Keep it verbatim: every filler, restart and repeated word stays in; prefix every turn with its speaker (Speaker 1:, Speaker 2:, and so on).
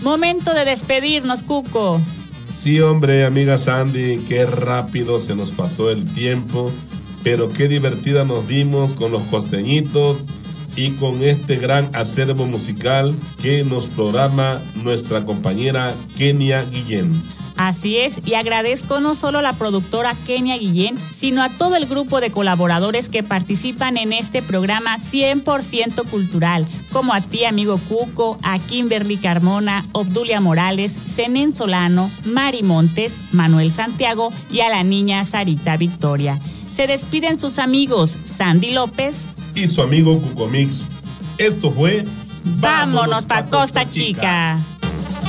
Speaker 1: Momento de despedirnos, Cuco.
Speaker 2: Sí, hombre, amiga Sandy, qué rápido se nos pasó el tiempo, pero qué divertida nos vimos con los costeñitos y con este gran acervo musical que nos programa nuestra compañera Kenia Guillén.
Speaker 1: Así es, y agradezco no solo a la productora Kenia Guillén, sino a todo el grupo de colaboradores que participan en este programa cien por ciento cultural, como a ti, amigo Cuco, a Kimberly Carmona, Obdulia Morales, Zenén Solano, Mari Montes, Manuel Santiago y a la niña Sarita Victoria. Se despiden sus amigos Sandy López
Speaker 2: y su amigo Cuco Mix. Esto fue
Speaker 1: Vámonos, Vámonos pa' Costa Chica. Chica.